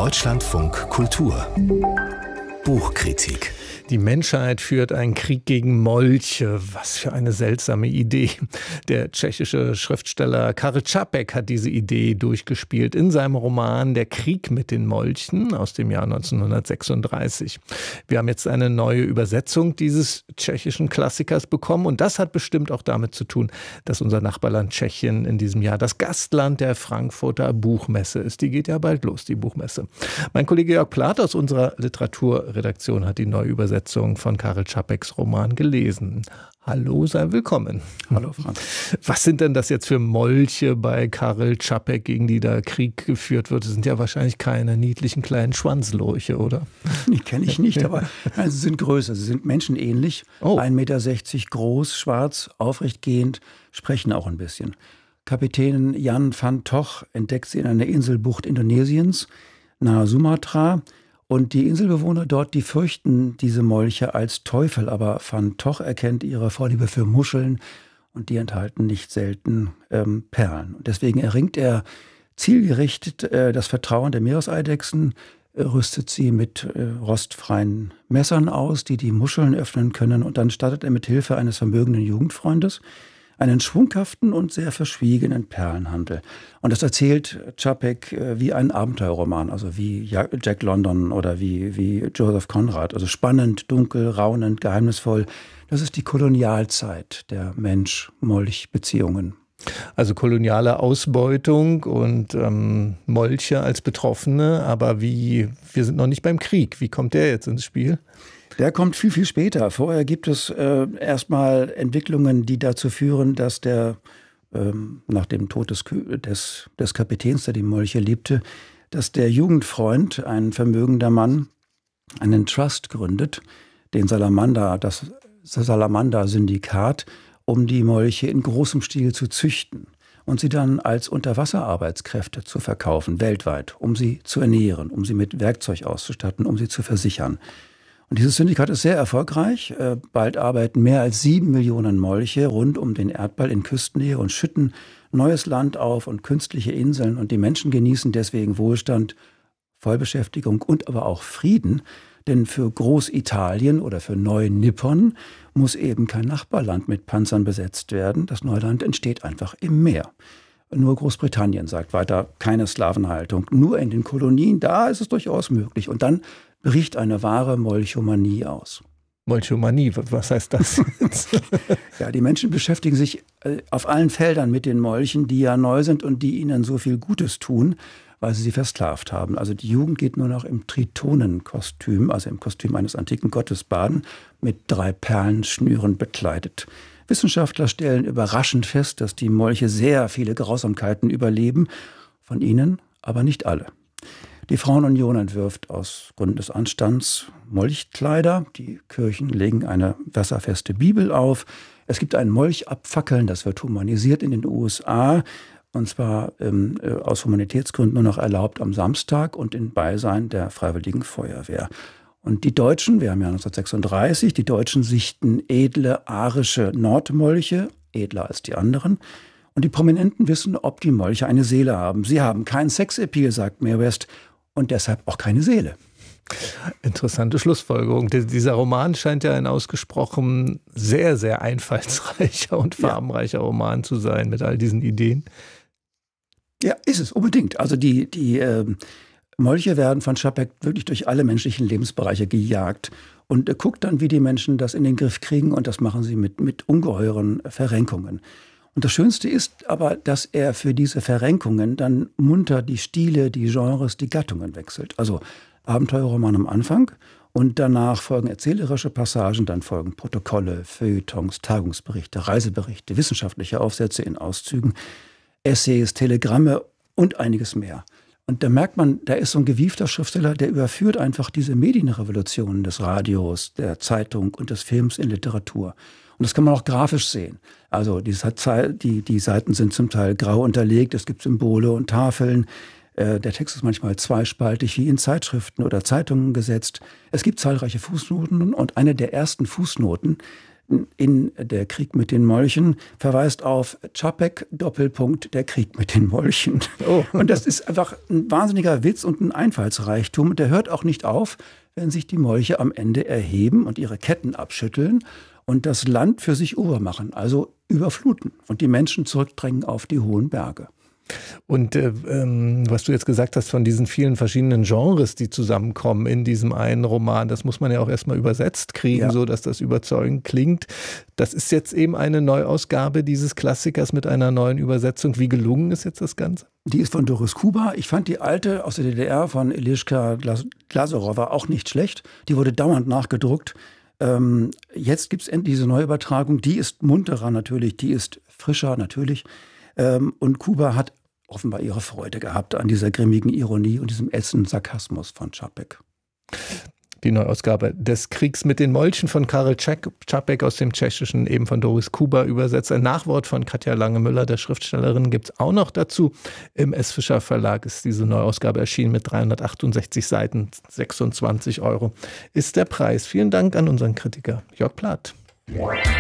Deutschlandfunk Kultur Buchkritik. Die Menschheit führt einen Krieg gegen Molche. Was für eine seltsame Idee. Der tschechische Schriftsteller Karel Čapek hat diese Idee durchgespielt in seinem Roman Der Krieg mit den Molchen aus dem Jahr 1936. Wir haben jetzt eine neue Übersetzung dieses tschechischen Klassikers bekommen und das hat bestimmt auch damit zu tun, dass unser Nachbarland Tschechien in diesem Jahr das Gastland der Frankfurter Buchmesse ist. Die geht ja bald los, die Buchmesse. Mein Kollege Jörg Plath aus unserer Literaturredaktion hat die neue Übersetzung von Karel Čapeks Roman gelesen. Hallo, sei willkommen. Hallo Frank. Was sind denn das jetzt für Molche bei Karel Čapek, gegen die da Krieg geführt wird? Das sind ja wahrscheinlich keine niedlichen kleinen Schwanzlurche, oder? Die kenne ich nicht, aber sie sind größer. Sie sind menschenähnlich, 1,60 Meter groß, schwarz, aufrechtgehend, sprechen auch ein bisschen. Kapitän Jan van Toch entdeckt sie in einer Inselbucht Indonesiens, nahe Sumatra. Und die Inselbewohner dort, die fürchten diese Molche als Teufel. Aber Van Toch erkennt ihre Vorliebe für Muscheln und die enthalten nicht selten Perlen. Und deswegen erringt er zielgerichtet das Vertrauen der Meereseidechsen, rüstet sie mit rostfreien Messern aus, die die Muscheln öffnen können. Und dann startet er mit Hilfe eines vermögenden Jugendfreundes einen schwunghaften und sehr verschwiegenen Perlenhandel. Und das erzählt Čapek wie ein Abenteuerroman, also wie Jack London oder wie Joseph Conrad. Also spannend, dunkel, raunend, geheimnisvoll. Das ist die Kolonialzeit der Mensch-Molch-Beziehungen. Also koloniale Ausbeutung und Molche als Betroffene, aber wir sind noch nicht beim Krieg. Wie kommt der jetzt ins Spiel? Der kommt viel, viel später. Vorher gibt es erstmal Entwicklungen, die dazu führen, dass nach dem Tod des Kapitäns, der die Molche liebte, dass der Jugendfreund, ein vermögender Mann, einen Trust gründet, das Salamander-Syndikat, um die Molche in großem Stil zu züchten und sie dann als Unterwasserarbeitskräfte zu verkaufen, weltweit, um sie zu ernähren, um sie mit Werkzeug auszustatten, um sie zu versichern. Und dieses Syndikat ist sehr erfolgreich. Bald arbeiten mehr als 7 Millionen Molche rund um den Erdball in Küstennähe und schütten neues Land auf und künstliche Inseln. Und die Menschen genießen deswegen Wohlstand, Vollbeschäftigung und aber auch Frieden. Denn für Großitalien oder für Neu-Nippon muss eben kein Nachbarland mit Panzern besetzt werden. Das Neuland entsteht einfach im Meer. Nur Großbritannien sagt weiter, keine Sklavenhaltung. Nur in den Kolonien, da ist es durchaus möglich. Und dann bricht eine wahre Molchomanie aus. Molchomanie, was heißt das? Ja, die Menschen beschäftigen sich auf allen Feldern mit den Molchen, die ja neu sind und die ihnen so viel Gutes tun, weil sie versklavt haben. Also die Jugend geht nur noch im Tritonenkostüm, also im Kostüm eines antiken Gottes baden, mit 3 Perlenschnüren bekleidet. Wissenschaftler stellen überraschend fest, dass die Molche sehr viele Grausamkeiten überleben, von ihnen aber nicht alle. Die Frauenunion entwirft aus Gründen des Anstands Molchkleider. Die Kirchen legen eine wasserfeste Bibel auf. Es gibt ein Molchabfackeln, das wird humanisiert in den USA. Und zwar aus Humanitätsgründen nur noch erlaubt am Samstag und in Beisein der Freiwilligen Feuerwehr. Und die Deutschen, wir haben ja 1936, die Deutschen sichten edle arische Nordmolche, edler als die anderen. Und die Prominenten wissen, ob die Molche eine Seele haben. Sie haben keinen Sexappeal, sagt Mae West, und deshalb auch keine Seele. Interessante Schlussfolgerung. Dieser Roman scheint ja ein ausgesprochen sehr, sehr einfallsreicher und farbenreicher Roman zu sein mit all diesen Ideen. Ja, ist es, unbedingt. Also die Molche werden von Čapek wirklich durch alle menschlichen Lebensbereiche gejagt und guckt dann, wie die Menschen das in den Griff kriegen, und das machen sie mit ungeheuren Verrenkungen. Und das Schönste ist aber, dass er für diese Verrenkungen dann munter die Stile, die Genres, die Gattungen wechselt. Also Abenteuerroman am Anfang und danach folgen erzählerische Passagen, dann folgen Protokolle, Feuilletons, Tagungsberichte, Reiseberichte, wissenschaftliche Aufsätze in Auszügen, Essays, Telegramme und einiges mehr. Und da merkt man, da ist so ein gewiefter Schriftsteller, der überführt einfach diese Medienrevolutionen des Radios, der Zeitung und des Films in Literatur. Und das kann man auch grafisch sehen. Also die Seiten sind zum Teil grau unterlegt, es gibt Symbole und Tafeln. Der Text ist manchmal zweispaltig, wie in Zeitschriften oder Zeitungen gesetzt. Es gibt zahlreiche Fußnoten und eine der ersten Fußnoten, in Der Krieg mit den Molchen verweist auf Čapek, Doppelpunkt, Der Krieg mit den Molchen. Oh. Und das ist einfach ein wahnsinniger Witz und ein Einfallsreichtum. Der hört auch nicht auf, wenn sich die Molche am Ende erheben und ihre Ketten abschütteln und das Land für sich übermachen, also überfluten und die Menschen zurückdrängen auf die hohen Berge. Und was du jetzt gesagt hast von diesen vielen verschiedenen Genres, die zusammenkommen in diesem einen Roman, das muss man ja auch erstmal übersetzt kriegen, so dass das überzeugend klingt. Das ist jetzt eben eine Neuausgabe dieses Klassikers mit einer neuen Übersetzung. Wie gelungen ist jetzt das Ganze? Die ist von Doris Kuba. Ich fand die alte aus der DDR von Eliška Glaserowa auch nicht schlecht. Die wurde dauernd nachgedruckt. Jetzt gibt es endlich diese Neuübertragung. Die ist munterer natürlich, die ist frischer natürlich. Und Kuba hat offenbar ihre Freude gehabt an dieser grimmigen Ironie und diesem ätzenden Sarkasmus von Čapek. Die Neuausgabe des Kriegs mit den Molchen von Karel Čapek aus dem Tschechischen, eben von Doris Kuba übersetzt. Ein Nachwort von Katja Lange-Müller, der Schriftstellerin, gibt es auch noch dazu. Im S. Fischer Verlag ist diese Neuausgabe erschienen mit 368 Seiten, 26 € ist der Preis. Vielen Dank an unseren Kritiker Jörg Plath.